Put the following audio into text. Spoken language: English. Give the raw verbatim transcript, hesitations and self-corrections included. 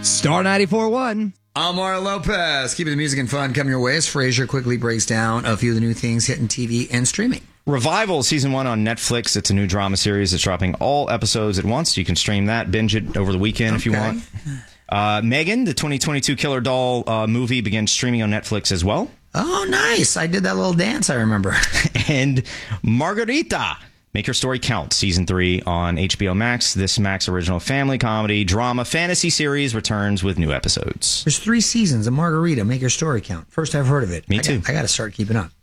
Star ninety-four point one. I'm Mario Lopez. Keeping the music and fun coming your way as Frasier quickly breaks down a few of the new things hitting T V and streaming. Revival season one on Netflix. It's a new drama series that's dropping all episodes at once. You can stream that, binge it over the weekend okay. if you want. Uh, Megan, the twenty twenty-two Killer Doll uh, movie, begins streaming on Netflix as well. Oh, nice. I did that little dance, I remember. And Margarita, Make Your Story Count, season three on H B O Max. This Max original family comedy, drama, fantasy series returns with new episodes. There's three seasons of Margarita, Make Your Story Count. First I've heard of it. Me I too. Got, I got to start keeping up.